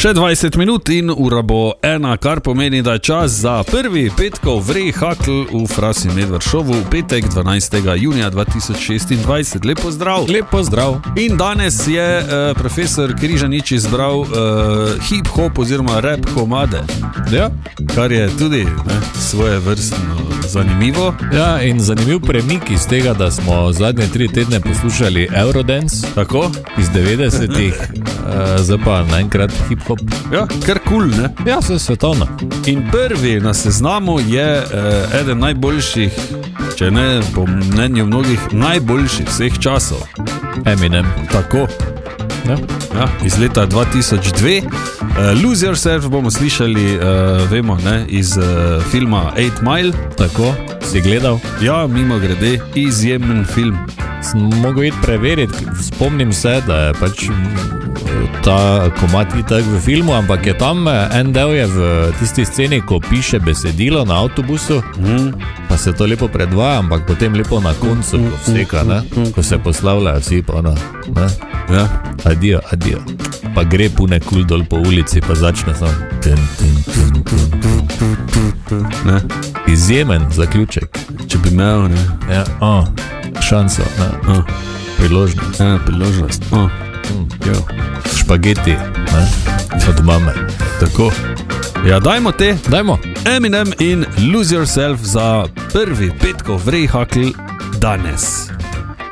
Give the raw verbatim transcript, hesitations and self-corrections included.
Še dvajset minut in ura bo ena, kar pomeni, da je čas za prvi petkov vrihakl v Frasi Medved šovu v petek dvanajstega junija dva tisoč šestindvajset. Lep pozdrav. Lep pozdrav. In danes je uh, profesor Križanič izbral uh, hip-hop oziroma rap komade. Ja. Kar je tudi ne, svoje vrstno zanimivo. Ja, in zanimiv premik iz tega, da smo zadnje tri tedne poslušali Eurodance. Tako? Iz devetdesetih, uh, zdaj pa naenkrat hip-hop. Ja, kar kul, ne? Ja, vse svetovno. In prvi na seznamu je uh, eden najboljših, če ne po mnenju mnogih, najboljših vseh časov. Eminem. Tako. Ja. Ja, iz leta dva tisoč dve. Uh, Lose Yourself bomo slišali, uh, vemo, ne, iz uh, filma Eight Mile. Tako, si gledal? Ja, mimo grede, izjemen film. Sem mogel iti preveriti, spomnim se, da je pač ta komad itak v filmu, ampak je tam en del je v tisti sceni, ko piše besedilo na avtobusu, mm. pa se to lepo predvaja, ampak potem lepo na koncu, ko vseka, ne, ko se poslavljajo vsi, pa ona, ne, ja. Adijo, adijo. Pa gre pune kul dol po ulici, pa začne sam. Tin, tin, tin, tin, tin, tin. Ne. Izjemen zaključek. Če bi imel, ne. Ja, oh, šanso, ne. Oh. Priložnost. Ja, priložnost. Oh. Mm, jo. Špageti, ne. Od mame. Tako. Ja, dajmo te. Dajmo. Eminem in Lose Yourself za prvi petkov vrihakl danes.